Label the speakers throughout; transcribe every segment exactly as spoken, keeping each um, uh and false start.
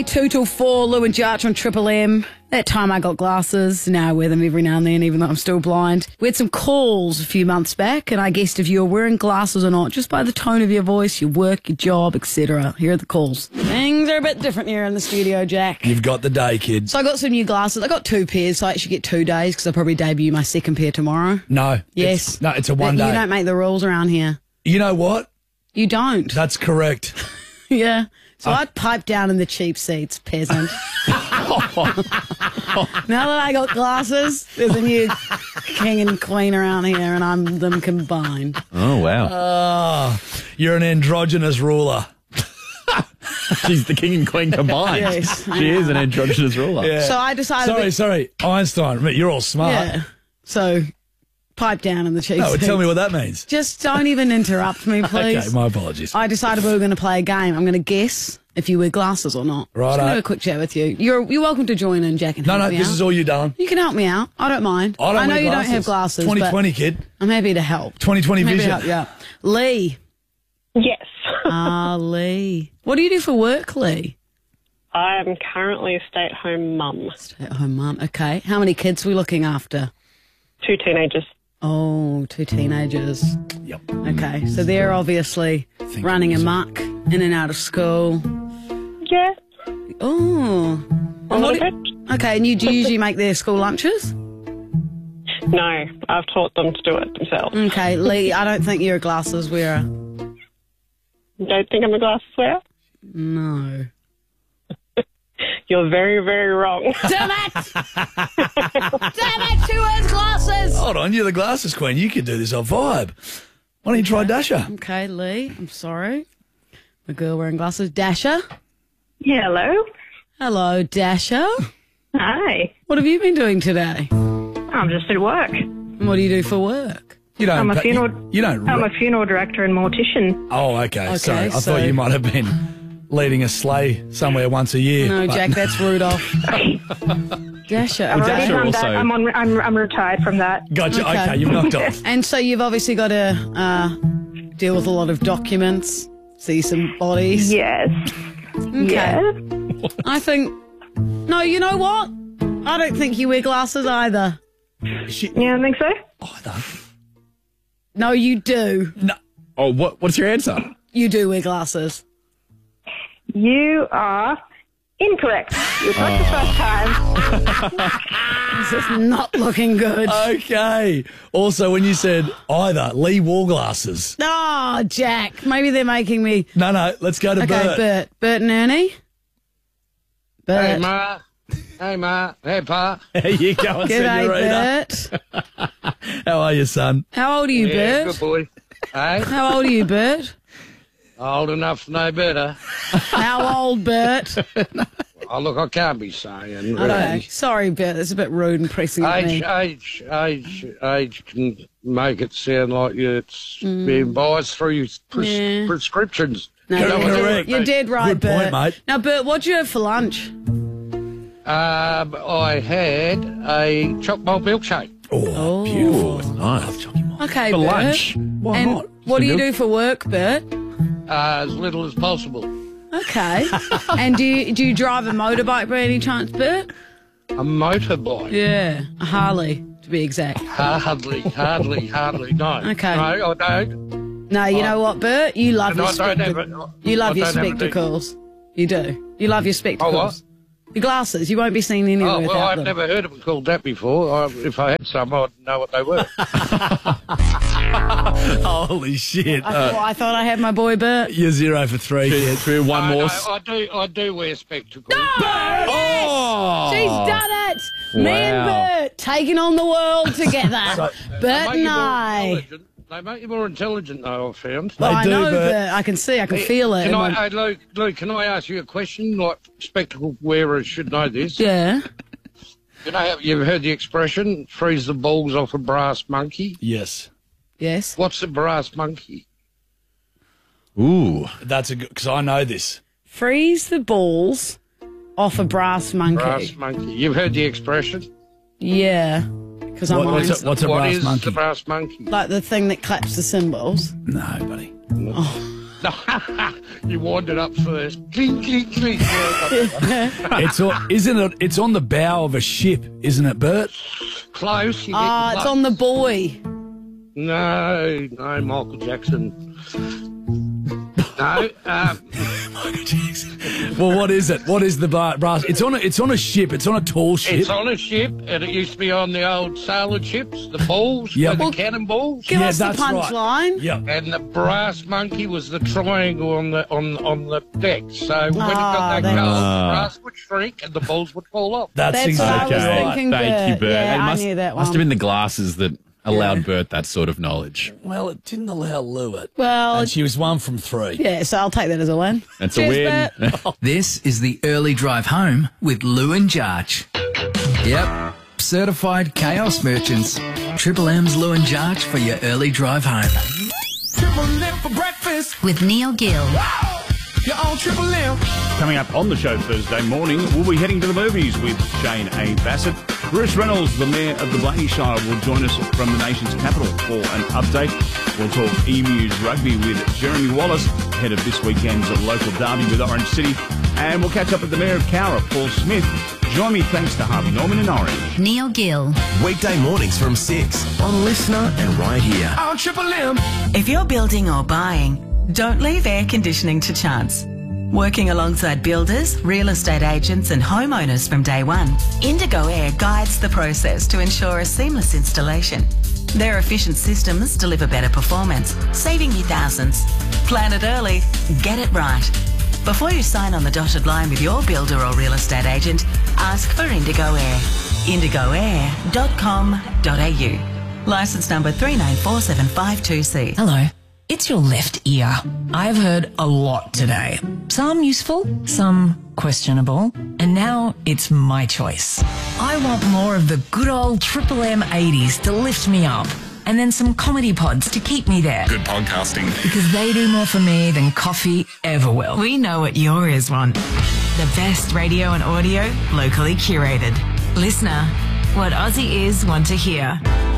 Speaker 1: Two till four, Lou and Jarch on Triple M. That time I got glasses. Now I wear them every now and then, even though I'm still blind. We had some calls a few months back, and I guessed if you were wearing glasses or not, just by the tone of your voice, your work, your job, et cetera. Here are the calls. Things are a bit different here in the studio, Jack.
Speaker 2: You've got the day, kid.
Speaker 1: So I got some new glasses. I got two pairs, so I actually get two days because I'll probably debut my second pair tomorrow.
Speaker 2: No.
Speaker 1: Yes.
Speaker 2: It's, no, it's a one
Speaker 1: But
Speaker 2: day.
Speaker 1: You don't make the rules around here.
Speaker 2: You know what?
Speaker 1: You don't.
Speaker 2: That's correct.
Speaker 1: Yeah. So
Speaker 2: Uh,
Speaker 1: I'd pipe down in the cheap seats, peasant. Now that I got glasses, there's a new king and queen around here, and I'm them combined.
Speaker 3: Oh, wow.
Speaker 2: Oh, you're an androgynous ruler.
Speaker 3: She's the king and queen combined.
Speaker 1: Yes, I
Speaker 3: She is
Speaker 1: know.
Speaker 3: an androgynous ruler.
Speaker 2: Yeah.
Speaker 1: So I decided...
Speaker 2: Sorry,
Speaker 1: that-
Speaker 2: sorry. Einstein, you're all smart.
Speaker 1: Yeah. So pipe down in the cheap
Speaker 2: No,
Speaker 1: seats.
Speaker 2: tell me what that means.
Speaker 1: Just don't even interrupt me, please.
Speaker 2: Okay, my apologies.
Speaker 1: I decided we were going to play a game. I'm going to guess if you wear glasses or not.
Speaker 2: Righto.
Speaker 1: Just going to have a quick chat with you. You're you're welcome to join in, Jack, and
Speaker 2: No,
Speaker 1: help
Speaker 2: no,
Speaker 1: me
Speaker 2: this
Speaker 1: out.
Speaker 2: is all you done.
Speaker 1: You can help me out. I don't mind.
Speaker 2: I don't
Speaker 1: know
Speaker 2: wear
Speaker 1: you
Speaker 2: glasses.
Speaker 1: don't have glasses,
Speaker 2: twenty
Speaker 1: but
Speaker 2: twenty, kid.
Speaker 1: I'm happy to help.
Speaker 2: twenty twenty
Speaker 1: I'm happy to
Speaker 2: vision.
Speaker 1: help you out. Lee.
Speaker 4: Yes.
Speaker 1: Ah, Lee. What do you do for work, Lee?
Speaker 4: I'm currently a stay-at-home mum.
Speaker 1: Stay-at-home mum. Okay. How many kids are we looking after?
Speaker 4: Two teenagers.
Speaker 1: Oh, two teenagers.
Speaker 2: Yep.
Speaker 1: Okay. So they're obviously
Speaker 2: Think
Speaker 1: running
Speaker 2: it is.
Speaker 1: amok, in and out of school.
Speaker 4: Yeah.
Speaker 1: Oh.
Speaker 4: A
Speaker 1: And what
Speaker 4: little
Speaker 1: do-
Speaker 4: bit.
Speaker 1: Okay, and you do you usually make their school lunches?
Speaker 4: No, I've taught them to do it themselves.
Speaker 1: Okay, Lee, I don't think you're a glasses wearer.
Speaker 4: You don't think I'm a glasses wearer?
Speaker 1: No.
Speaker 4: You're very, very wrong.
Speaker 1: Damn it! Damn it, she wears glasses!
Speaker 2: Hold on, you're the glasses queen. You could do this on Vibe. Why don't you try Dasher?
Speaker 1: Okay, Lee, I'm sorry. The girl wearing glasses. Dasher?
Speaker 4: Yeah, hello.
Speaker 1: Hello, Dasher.
Speaker 4: Hi.
Speaker 1: What have you been doing today?
Speaker 4: I'm just at work.
Speaker 1: And what do you do for work?
Speaker 2: You don't.
Speaker 4: I'm a
Speaker 2: you-
Speaker 4: funeral-
Speaker 2: You, don't.
Speaker 4: I'm
Speaker 2: re-
Speaker 4: a funeral director and mortician.
Speaker 2: oh, okay.
Speaker 1: Okay,
Speaker 2: Sorry, I
Speaker 1: so-
Speaker 2: thought you might have been leading a sleigh somewhere once a year.
Speaker 1: No,
Speaker 2: but-
Speaker 1: Jack, that's Rudolph. Dasher.
Speaker 4: I've already
Speaker 3: Dasher
Speaker 4: done
Speaker 3: also-
Speaker 4: that. I'm, on, I'm, I'm retired from that.
Speaker 2: Gotcha.
Speaker 1: Okay.
Speaker 2: Okay, you've knocked off.
Speaker 1: And so you've obviously got to uh, deal with a lot of documents, see some bodies.
Speaker 4: Yes.
Speaker 1: Okay.
Speaker 4: Yeah.
Speaker 1: I think... No, you know what? I don't think you wear glasses either.
Speaker 2: She,
Speaker 4: Yeah, I think so.
Speaker 2: either.
Speaker 1: No, you do.
Speaker 2: No.
Speaker 3: Oh, what? What's your answer?
Speaker 1: You do wear glasses.
Speaker 4: You are incorrect. You're correct the first time.
Speaker 1: This is not looking good.
Speaker 2: Okay. Also, when you said either, Lee wore glasses.
Speaker 1: Oh, Jack. Maybe they're making me...
Speaker 2: No, no, let's go to
Speaker 1: Okay,
Speaker 2: Bert.
Speaker 1: Bert. Bert and Ernie? Bert.
Speaker 5: Hey, Ma. Hey, Ma. Hey, Pa.
Speaker 2: There you go,
Speaker 1: G'day,
Speaker 2: senorita.
Speaker 1: Bert.
Speaker 2: How are you, son?
Speaker 1: How old are you,
Speaker 5: Yeah,
Speaker 1: Bert?
Speaker 5: good boy. Hey,
Speaker 1: How old are you, Bert?
Speaker 5: old enough to know better.
Speaker 1: How old, Bert?
Speaker 5: Oh, look, I can't be saying.
Speaker 1: Okay.
Speaker 5: Really.
Speaker 1: Sorry, Bert. That's a bit rude and pressing of
Speaker 5: Age,
Speaker 1: me.
Speaker 5: age, age, age can make it sound like it's being biased through pres-
Speaker 1: Mm. Yeah.
Speaker 5: prescriptions.
Speaker 1: No,
Speaker 2: Correct.
Speaker 1: you're,
Speaker 2: Correct.
Speaker 1: you're dead right,
Speaker 2: Good point,
Speaker 1: Bert.
Speaker 2: mate.
Speaker 1: Now, Bert, what'd you have for lunch?
Speaker 5: Um, I had a chocolate bowl milkshake.
Speaker 2: Oh,
Speaker 1: Oh.
Speaker 2: beautiful.
Speaker 3: Nice.
Speaker 1: Okay,
Speaker 3: For
Speaker 1: Bert.
Speaker 3: lunch?
Speaker 2: Why
Speaker 1: And
Speaker 2: not?
Speaker 1: what do you
Speaker 3: Some
Speaker 1: do for work, Bert?
Speaker 5: Uh, as little as possible.
Speaker 1: Okay. And do you, do you drive a motorbike by any chance, Bert?
Speaker 5: A motorbike.
Speaker 1: Yeah. A Harley, to be exact.
Speaker 5: Hardly, hardly, hardly, no.
Speaker 1: Okay.
Speaker 5: No, I don't.
Speaker 1: No, you know what, Bert? You love
Speaker 5: And
Speaker 1: your
Speaker 5: I don't have
Speaker 1: spectacles.
Speaker 5: it.
Speaker 1: You love
Speaker 5: I
Speaker 1: your
Speaker 5: don't have it.
Speaker 1: spectacles. You do. You love your spectacles.
Speaker 5: Oh, what?
Speaker 1: Your glasses. You won't be seen anywhere
Speaker 5: Oh, well,
Speaker 1: without
Speaker 5: I've
Speaker 1: them.
Speaker 5: never heard of it called that before. I, if I had some, I'd know what they were.
Speaker 2: Holy shit.
Speaker 1: I, thought, I thought I had my boy Bert.
Speaker 2: You're zero for three, kid.
Speaker 3: Through one
Speaker 5: I,
Speaker 3: more.
Speaker 5: I, I do I do wear spectacles.
Speaker 3: Oh!
Speaker 1: She's done it! Me and
Speaker 3: Wow.
Speaker 1: Bert taking on the world together.
Speaker 5: They
Speaker 1: Bert
Speaker 5: make
Speaker 1: and
Speaker 5: you more
Speaker 1: I.
Speaker 5: intelligent. They make you more intelligent, though, I've found.
Speaker 2: They
Speaker 1: Oh, I
Speaker 2: do,
Speaker 1: know,
Speaker 2: Bert.
Speaker 1: Bert. I can see, I can feel it.
Speaker 5: Can
Speaker 1: in
Speaker 5: I,
Speaker 1: my-
Speaker 5: hey, Luke, Luke, can I ask you a question? Like, spectacle wearers should know this.
Speaker 1: Yeah.
Speaker 5: You know, you've heard the expression, freeze the balls off a brass monkey?
Speaker 2: Yes.
Speaker 1: Yes.
Speaker 5: What's a brass monkey?
Speaker 3: Ooh.
Speaker 2: That's a good, because I know this.
Speaker 1: Freeze the balls off a brass monkey.
Speaker 5: Brass monkey. You've heard the expression?
Speaker 1: Yeah. Because I'm
Speaker 2: What-
Speaker 1: on
Speaker 2: what's a, what's a
Speaker 5: What
Speaker 2: brass
Speaker 5: is
Speaker 2: monkey?
Speaker 5: the brass monkey?
Speaker 1: like the thing that claps the cymbals.
Speaker 2: No, buddy.
Speaker 5: You wind it up first. Clink, clink, clink.
Speaker 2: It's on, isn't it? It's on the bow of a ship, isn't it, Bert?
Speaker 5: Close. You
Speaker 1: Ah,
Speaker 5: get
Speaker 1: it's
Speaker 5: close.
Speaker 1: on the buoy.
Speaker 5: No, no, Michael Jackson. No, um,
Speaker 2: Well, what is it? What is the bar- brass? It's on a. It's on a ship. It's on a tall ship.
Speaker 5: it's on a ship, and it used to be on the old sailing ships, the balls,
Speaker 2: Yeah.
Speaker 5: with
Speaker 2: Well,
Speaker 5: the cannonballs.
Speaker 1: Give
Speaker 2: Yeah,
Speaker 1: us the
Speaker 2: that's right.
Speaker 1: punchline.
Speaker 2: Yeah.
Speaker 5: And the brass monkey was the triangle on the on on the deck. So when it
Speaker 1: Ah,
Speaker 5: got that
Speaker 1: that's-
Speaker 5: cold,
Speaker 3: Ah.
Speaker 5: the brass would shrink and the balls would fall off.
Speaker 2: That's,
Speaker 1: That's
Speaker 2: exactly
Speaker 1: what I was
Speaker 2: right.
Speaker 1: thinking.
Speaker 3: Thank you,
Speaker 1: Bert.
Speaker 3: Bert.
Speaker 1: Yeah,
Speaker 3: It
Speaker 1: I
Speaker 3: must,
Speaker 1: knew that
Speaker 3: must
Speaker 1: one.
Speaker 3: have been the glasses that allowed
Speaker 1: Yeah.
Speaker 3: Bert that sort of knowledge.
Speaker 2: Well, it didn't allow Lou it.
Speaker 1: Well,
Speaker 2: And she was one from three.
Speaker 1: yeah, so I'll take that as a win.
Speaker 3: That's a
Speaker 1: Cheers,
Speaker 3: win.
Speaker 1: Bert.
Speaker 6: This is the early drive home with Lou and Jarch. Yep, certified chaos merchants. Triple M's Lou and Jarch for your early drive home.
Speaker 7: Triple M for breakfast.
Speaker 8: With Neil Gill.
Speaker 7: You're on Triple M.
Speaker 9: Coming up on the show Thursday morning, we'll be heading to the movies with Shane A. Bassett. Bruce Reynolds, the Mayor of the Blaney Shire, will join us from the nation's capital for an update. We'll talk Emus rugby with Jeremy Wallace, head of this weekend's local derby with Orange City. And we'll catch up with the Mayor of Cowra, Paul Smith. Join me thanks to Harvey Norman in Orange.
Speaker 8: Neil Gill.
Speaker 10: Weekday mornings from six on Listener and right here.
Speaker 7: On Triple M.
Speaker 11: If you're building or buying, don't leave air conditioning to chance. Working alongside builders, real estate agents and homeowners from day one, Indigo Air guides the process to ensure a seamless installation. Their efficient systems deliver better performance, saving you thousands. Plan it early, get it right. Before you sign on the dotted line with your builder or real estate agent, ask for Indigo Air. indigo air dot com dot a u. Licence number three nine four seven five two C.
Speaker 12: Hello, it's your left ear. I've heard a lot today. Some useful, some questionable, and now it's my choice. I want more of the good old Triple M eighties to lift me up, and then some comedy pods to keep me there.
Speaker 10: Good podcasting.
Speaker 12: Because they do more for me than coffee ever will.
Speaker 11: We know what your ears want. The best radio and audio, locally curated. Listener, what Aussie ears want to hear.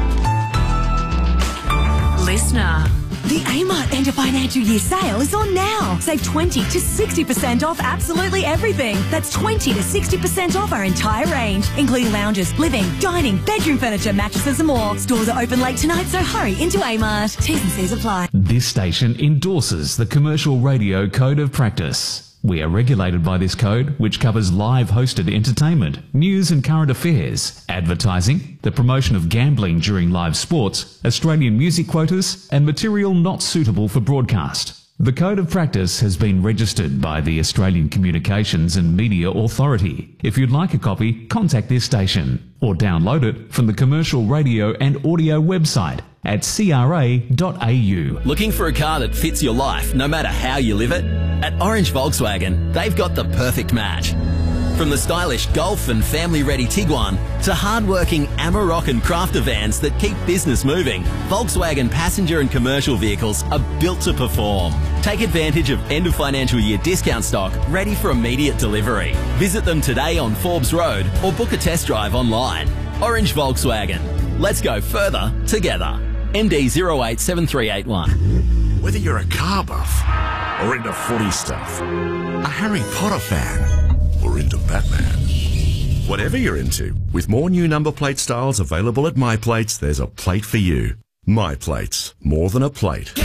Speaker 11: Listener.
Speaker 13: The Amart end of financial year sale is on now. Save twenty to sixty percent off absolutely everything. That's twenty to sixty percent off our entire range, including lounges, living, dining, bedroom furniture, mattresses and more. Stores are open late tonight, so hurry into Amart. T's and C's apply.
Speaker 14: This station endorses the Commercial Radio Code of Practice. We are regulated by this code, which covers live hosted entertainment, news and current affairs, advertising, the promotion of gambling during live sports, Australian music quotas, and material not suitable for broadcast. The Code of Practice has been registered by the Australian Communications and Media Authority. If you'd like a copy, contact this station or download it from the Commercial Radio and Audio website at c r a dot a u.
Speaker 15: Looking for a car that fits your life no matter how you live it? At Orange Volkswagen, they've got the perfect match. From the stylish Golf and family-ready Tiguan to hard-working Amarok and Crafter vans that keep business moving, Volkswagen passenger and commercial vehicles are built to perform. Take advantage of end-of-financial year discount stock ready for immediate delivery. Visit them today on Forbes Road or book a test drive online. Orange Volkswagen. Let's go further together. M D zero eight seven three eight one.
Speaker 10: Whether you're a car buff or into footy stuff, a Harry Potter fan or into Batman. Whatever you're into, with more new number plate styles available at My Plates, there's a plate for you. My Plates, more than a plate.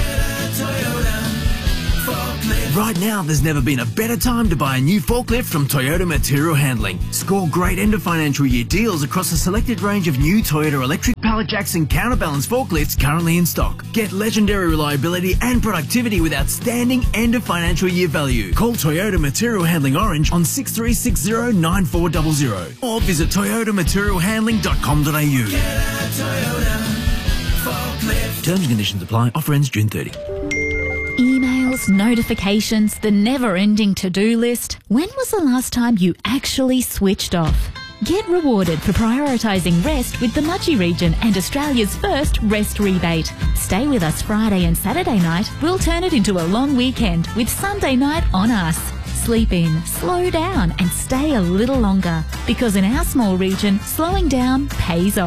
Speaker 6: Right now, there's never been a better time to buy a new forklift from Toyota Material Handling. Score great end of financial year deals across a selected range of new Toyota electric pallet jacks and counterbalance forklifts currently in stock. Get legendary reliability and productivity with outstanding end of financial year value. Call Toyota Material Handling Orange on six three six zero nine four zero zero or visit toyota material handling dot com dot a u. Terms and conditions apply. Offer ends June thirtieth.
Speaker 8: Emails, notifications, the never-ending to-do list. When was the last time you actually switched off? Get rewarded for prioritising rest with the Mudgee region and Australia's first rest rebate. Stay with us Friday and Saturday night. We'll turn it into a long weekend with Sunday night on us. Sleep in, slow down and stay a little longer. Because in our small region, slowing down pays off.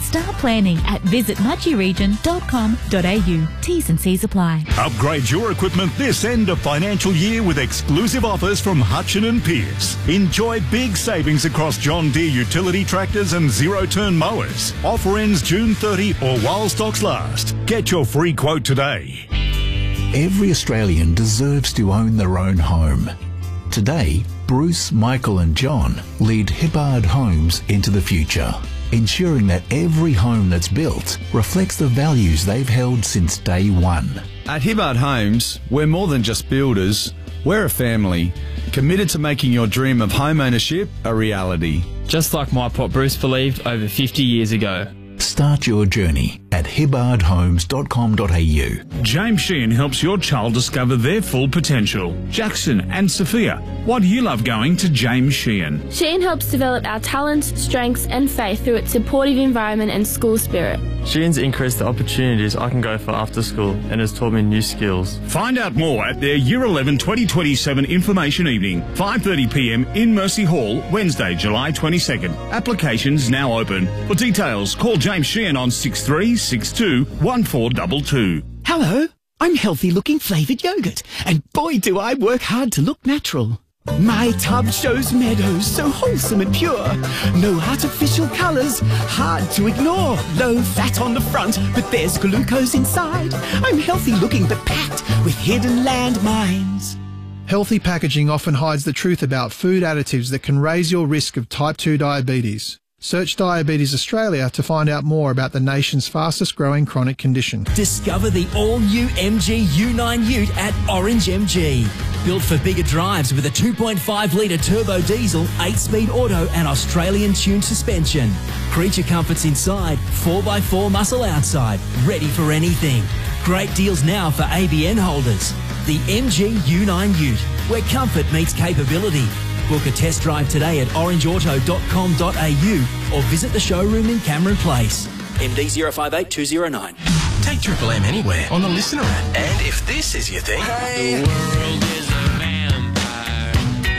Speaker 8: Start planning at visit mudgee region dot com dot a u. T's and C's apply.
Speaker 16: Upgrade your equipment this end of financial year with exclusive offers from Hutchin and Pierce. Enjoy big savings across John Deere utility tractors and zero-turn mowers. Offer ends June thirtieth or while stocks last. Get your free quote today.
Speaker 17: Every Australian deserves to own their own home. Today, Bruce, Michael and John lead Hibbard Homes into the future, ensuring that every home that's built reflects the values they've held since day one.
Speaker 2: At Hibbard Homes, we're more than just builders. We're a family, committed to making your dream of home ownership a reality.
Speaker 18: Just like my pop Bruce believed over fifty years ago.
Speaker 17: Start your journey at hibbard homes dot com dot a u.
Speaker 9: James Sheehan helps your child discover their full potential. Jackson and Sophia, why do you love going to James Sheehan?
Speaker 19: Sheehan helps develop our talents, strengths and faith through its supportive environment and school spirit.
Speaker 18: Sheehan's increased the opportunities I can go for after school and has taught me new skills.
Speaker 9: Find out more at their Year eleven twenty twenty-seven information evening, five thirty p m in Mercy Hall, Wednesday, July twenty-second. Applications now open. For details, call James Sheehan on six three six two one four two two.
Speaker 20: Hello, I'm Healthy Looking Flavoured Yogurt, and boy do I work hard to look natural. My tub shows meadows so wholesome and pure. No artificial colours, hard to ignore. Low fat on the front, but there's glucose inside. I'm healthy looking but packed with hidden landmines.
Speaker 21: Healthy packaging often hides the truth about food additives that can raise your risk of type two diabetes. Search Diabetes Australia to find out more about the nation's fastest growing chronic condition.
Speaker 6: Discover the all-new M G U nine Ute at Orange M G. Built for bigger drives with a two point five litre turbo diesel, eight speed auto and Australian tuned suspension. Creature comforts inside, four by four muscle outside, ready for anything. Great deals now for A B N holders. The M G U nine Ute, where comfort meets capability. Book a test drive today at orange auto dot com dot a u or visit the showroom in Cameron Place. M D zero five eight two zero nine.
Speaker 22: Take Triple M anywhere on the Listener app. And if this is your thing, hey. The world is a vampire.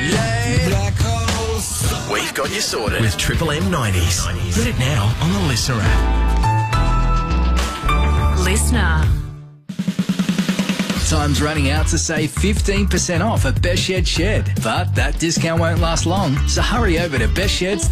Speaker 22: Yeah. Black holes. We've got you sorted with Triple M nineties. Get it now on the Listener app.
Speaker 23: Listener.
Speaker 24: Time's running out to save fifteen percent off at Best Shed Shed. But that discount won't last long, so hurry over to Best Shed's